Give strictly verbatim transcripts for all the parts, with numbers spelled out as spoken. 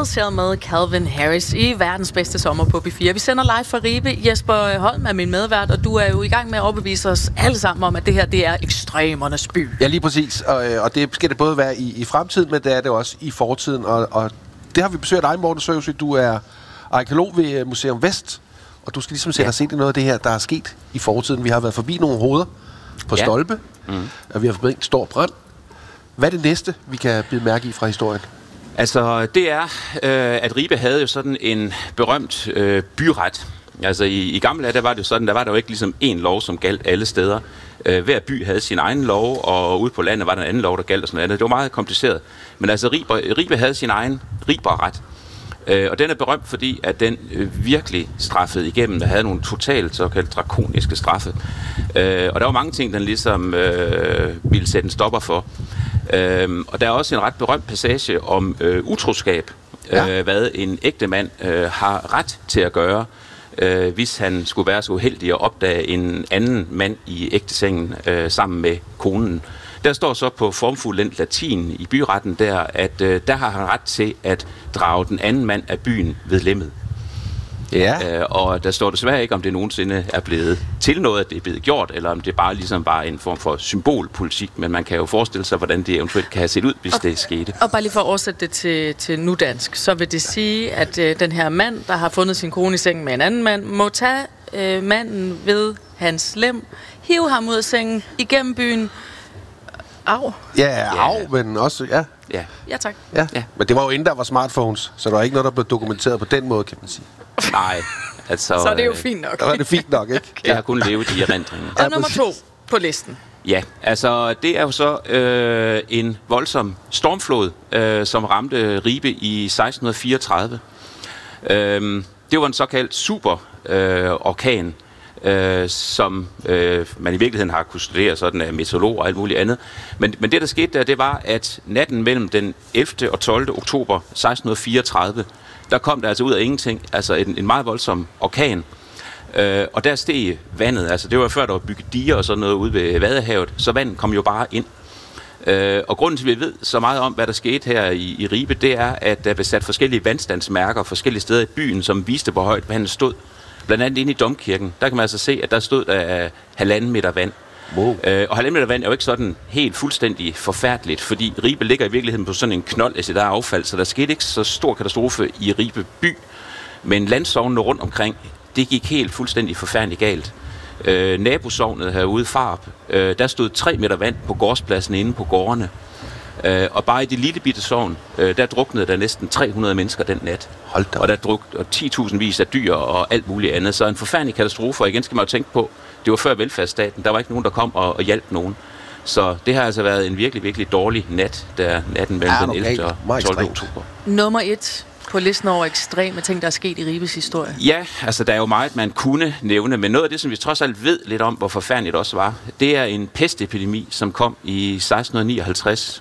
Commercial med Calvin Harris i verdens bedste sommer på B fire. Vi sender live fra Ribe. Jesper Holm er min medvært, og du er jo i gang med at overbevise os alle sammen om, at det her det er ekstremernes by. Ja, lige præcis. Og, og det skal det både være i, i fremtiden, men det er det også i fortiden. Og, og det har vi besøgt dig, Morten Søvsø. Du er arkeolog ved Museum Vest, og du skal ligesom sætte ja. os ind i noget af det her, der er sket i fortiden. Vi har været forbi nogle hoveder på ja. Stolpe, mm. og vi har forbi en stor brand. Hvad er det næste, vi kan bide mærke i fra historien? Altså, det er, øh, at Ribe havde jo sådan en berømt øh, byret. Altså, i, i gamle dage, der var det jo sådan, der var der jo ikke ligesom én lov, som galt alle steder. Øh, hver by havde sin egen lov, og ude på landet var der en anden lov, der galt og sådan noget. Det var meget kompliceret. Men altså, Ribe, Ribe havde sin egen Riberret. Øh, og den er berømt, fordi at den øh, virkelig straffede igennem, der havde nogle totalt såkaldt drakoniske straffe. Øh, og der var mange ting, den ligesom øh, ville sætte en stopper for. Øh, og der er også en ret berømt passage om øh, utroskab, ja. øh, hvad en ægte mand øh, har ret til at gøre, øh, hvis han skulle være så uheldig at opdage en anden mand i ægtesengen øh, sammen med konen. Der står så på formfuldendt latin i byretten der, at øh, der har han ret til at drage den anden mand af byen ved lemmet. Ja. Øh, og der står desværre ikke, om det nogensinde er blevet til noget, at det er blevet gjort, eller om det bare ligesom bare en form for symbolpolitik, men man kan jo forestille sig, hvordan det eventuelt kan have set ud, hvis og, det skete. Og bare lige for at oversætte det til, til nudansk, så vil det sige, at øh, den her mand, der har fundet sin kone i sengen med en anden mand, må tage øh, manden ved hans lem, hive ham ud af sengen, igennem byen. Au. Ja, au, ja. Men også, ja. Ja, ja tak. Ja. Ja. Men det var jo inden der var smartphones, så der var ikke noget, der blev dokumenteret på den måde, kan man sige. Nej, altså... Så er det jo fint nok. Så er det fint nok, ikke? Okay. Jeg har kun levet i erindringen. Og ja, nummer to på listen. Ja, altså det er jo så øh, en voldsom stormflod, øh, som ramte Ribe i seksten fireogtredive. Øh, det var en såkaldt superorkan, øh, øh, som øh, man i virkeligheden har kunnet studere sådan af meteorologer og alt muligt andet. Men, men det, der skete der, det var, at natten mellem den ellevte og tolvte oktober seksten fireogtredive, der kom der altså ud af ingenting, altså en, en meget voldsom orkan. Øh, og der steg vandet, altså det var før der var bygget diger og sådan noget ude ved Vadehavet, så vandet kom jo bare ind. Øh, og grunden til, at vi ved så meget om, hvad der skete her i, i Ribe, det er, at der blev sat forskellige vandstandsmærker forskellige steder i byen, som viste, hvor højt vandet stod. Blandt andet inde i Domkirken, der kan man altså se, at der stod der halvanden meter vand. Wow. Øh, og halvanden meter vand er jo ikke sådan helt fuldstændig forfærdeligt, fordi Ribe ligger i virkeligheden på sådan en knold af sit eget affald, så der skete ikke så stor katastrofe i Ribe by, men landsognene rundt omkring, det gik helt fuldstændig forfærdeligt galt. Øh, nabosognet herude, Farup, øh, der stod tre meter vand på gårdspladsen inde på gårdene. Øh, og bare i det lille bitte sogn, øh, der druknede der næsten tre hundrede mennesker den nat. Hold da. Og der druknede ti tusindvis af dyr og alt muligt andet. Så en forfærdelig katastrofe, og igen skal man jo tænke på, det var før velfærdsstaten. Der var ikke nogen, der kom og, og hjalp nogen. Så det har altså været en virkelig, virkelig dårlig nat, der natten mellem ja, den ellevte og tolvte oktober. Nummer et på listen over ekstreme ting, der er sket i Ribes historie. Ja, altså der er jo meget, man kunne nævne, men noget af det, som vi trods alt ved lidt om, hvor forfærdeligt det også var, det er en pestepidemi, som kom i seksten nioghalvtreds.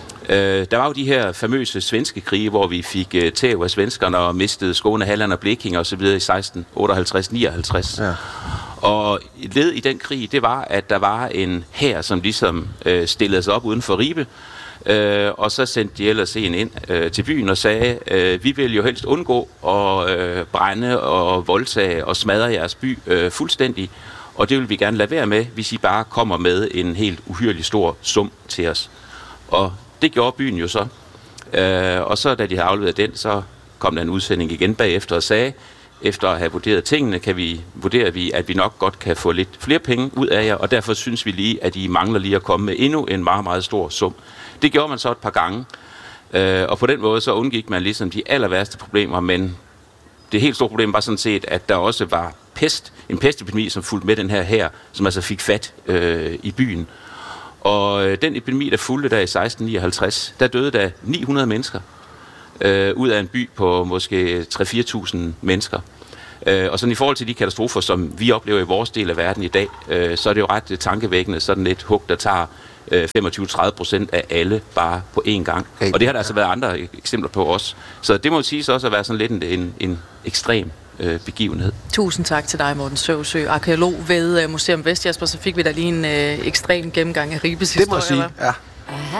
Øh, der var jo de her famøse svenske krige, hvor vi fik uh, tæv af svenskerne og mistede Skåne, Halland og Blekinge og så videre i seksten otteoghalvtreds nioghalvtreds. Ja. Og led i den krig, det var, at der var en hær, som ligesom øh, stillede sig op uden for Ribe, øh, og så sendte de ellers en ind øh, til byen og sagde, øh, vi vil jo helst undgå at øh, brænde og voldtage og smadre jeres by øh, fuldstændig, og det vil vi gerne lade være med, hvis I bare kommer med en helt uhyrelig stor sum til os. Og det gjorde byen jo så. Øh, og så da de havde afleveret den, så kom der en udsending igen bagefter og sagde, efter at have vurderet tingene, kan vi vurdere, vi, at vi nok godt kan få lidt flere penge ud af jer, og derfor synes vi lige, at I mangler lige at komme med endnu en meget, meget stor sum. Det gjorde man så et par gange, øh, og på den måde så undgik man ligesom de aller værste problemer, men det helt store problem var sådan set, at der også var pest, en pestepidemi, som fulgte med den her hær, som altså fik fat øh, i byen. Og øh, den epidemi, der fulgte der i seksten nioghalvtreds, der døde der ni hundrede mennesker. Øh, ud af en by på måske tre til fire tusind mennesker. Øh, og sådan i forhold til de katastrofer, som vi oplever i vores del af verden i dag, øh, så er det jo ret tankevækkende, sådan et hug, der tager øh, femogtyve til tredive procent af alle bare på én gang. Og det har der altså været andre eksempler på også. Så det må siges også at være sådan lidt en, en, en ekstrem øh, begivenhed. Tusind tak til dig, Morten Søvsø, arkeolog ved uh, Museum Vest. Jesper, så fik vi da lige en øh, ekstrem gennemgang af Ribes historie. Det må jeg sige, ja.